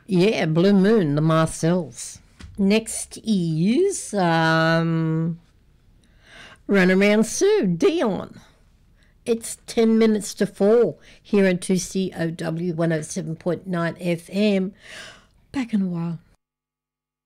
Yeah, Blue Moon, the Marcells. Next is Runaround Sue, Dion. It's 10 minutes to 4 here on 2COW 107.9 FM. Back in a while.